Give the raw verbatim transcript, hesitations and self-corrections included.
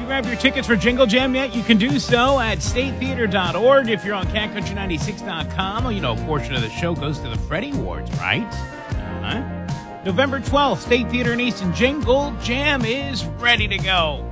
grab your tickets for Jingle Jam yet? You can do so at state theater dot org. If you're on cat country ninety-six dot com, well, you know, a portion of the show goes to the Freddie Awards, right? Uh-huh. November twelfth, State Theater in Easton. Jingle Jam is ready to go.